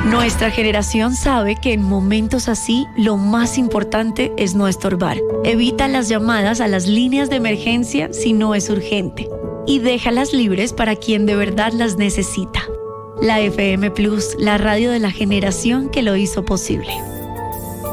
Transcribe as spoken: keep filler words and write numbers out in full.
Nuestra generación sabe que en momentos así lo más importante es no estorbar. Evita las llamadas a las líneas de emergencia si no es urgente y déjalas libres para quien de verdad las necesita. La F M Plus, la radio de la generación que lo hizo posible.